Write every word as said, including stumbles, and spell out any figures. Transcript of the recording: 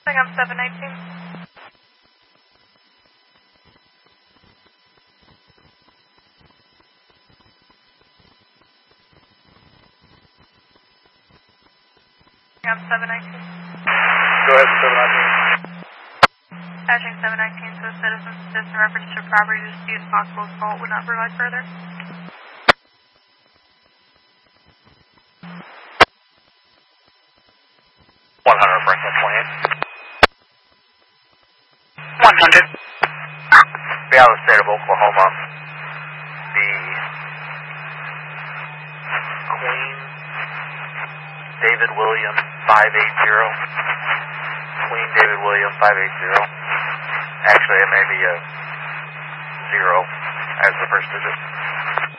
I think I'm seven nineteen. I'm seven nineteen. Go ahead, seven nineteen. Patching seven nineteen to a citizen assist in reference to property dispute. Possible assault would not provide further. one hundred Franklin twenty-eight. one hundred. Be out of the state of Oklahoma. The Queen David William five eight zero. Queen David William five eight zero. Actually, it may be a zero as the first digit.